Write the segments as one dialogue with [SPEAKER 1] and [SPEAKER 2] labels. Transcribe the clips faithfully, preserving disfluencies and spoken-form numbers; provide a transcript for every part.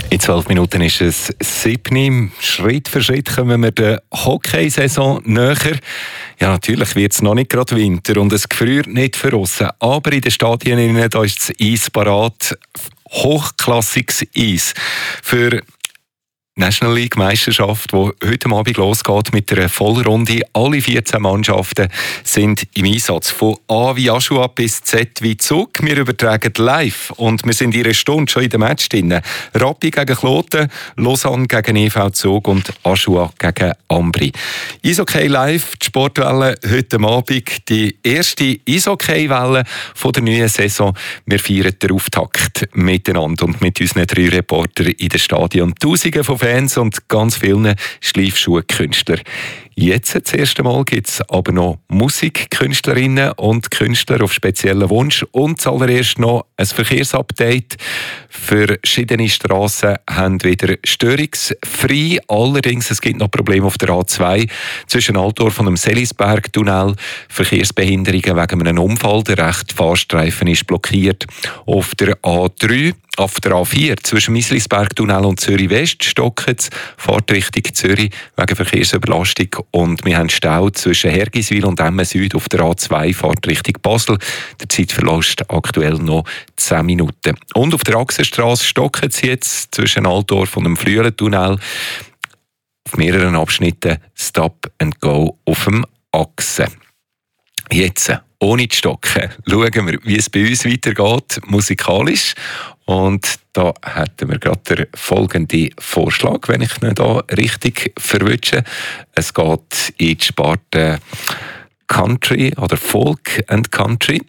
[SPEAKER 1] In zwölf Minuten ist es sieben. Schritt für Schritt kommen wir der Hockeysaison näher. Ja, natürlich wird es noch nicht gerade Winter und es gefriert nicht für uns. Aber in den Stadien da ist das Eis parat. Hochklassiges Eis. Für National League Meisterschaft, die heute Abend losgeht mit einer Vollrunde. Alle vierzehn Mannschaften sind im Einsatz. Von A wie Aschua bis Z wie Zug. Wir übertragen live und wir sind in einer Stunde schon in dem Match drin. Rappi gegen Kloten, Lausanne gegen E V Zug und Aschua gegen Ambri. Eishockey live, die Sportwelle heute Abend. Die erste Eishockey-Welle der neuen Saison. Wir feiern den Auftakt miteinander und mit unseren drei Reportern in den Stadion. Tausende von Fans und ganz vielen Schleifschuhkünstlern. Jetzt, das erste Mal, gibt es aber noch Musikkünstlerinnen und Künstler auf speziellen Wunsch und zuallererst noch ein Verkehrsupdate. Für verschiedene Strassen haben wieder störungsfrei. Allerdings es gibt noch Probleme auf der A zwei zwischen Altdorf und dem Selisberg-Tunnel. Verkehrsbehinderungen wegen einem Unfall. Der rechte Fahrstreifen ist blockiert. Auf der A drei, auf der A vier zwischen Mislisberg-Tunnel und Zürich-West stocken es. Fahrt Richtung Zürich wegen Verkehrsüberlastung. Und wir haben Stau zwischen Hergiswil und Emmen Süd auf der A zwei, Fahrt Richtung Basel. Der Zeitverlust aktuell noch zehn Minuten. Und auf der Achsenstrasse stocken sie jetzt zwischen Altdorf und dem Flüelentunnel. Auf mehreren Abschnitten Stop and Go auf dem Achsen. Jetzt, ohne zu stocken, schauen wir, wie es bei uns weitergeht, musikalisch. Und da hätten wir gerade den folgenden Vorschlag, wenn ich ihn da richtig verwünsche. Es geht in die Sparte Country oder Folk and Country.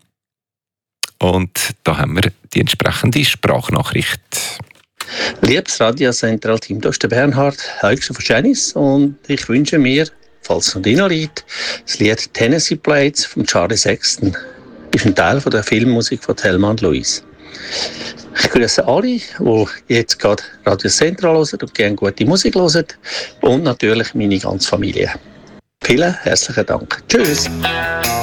[SPEAKER 1] Und da haben wir die entsprechende Sprachnachricht.
[SPEAKER 2] Liebes Radio Central Team, das ist der Bernhard Heugster von Janice und ich wünsche mir, falls es noch drin liegt, das Lied Tennessee Blades von Charlie Sexton. Das ist ein Teil von der Filmmusik von Thelma und Louise. Ich grüße alle, die jetzt gerade Radio Central hören und gerne gute Musik hören und natürlich meine ganze Familie. Vielen herzlichen Dank. Tschüss.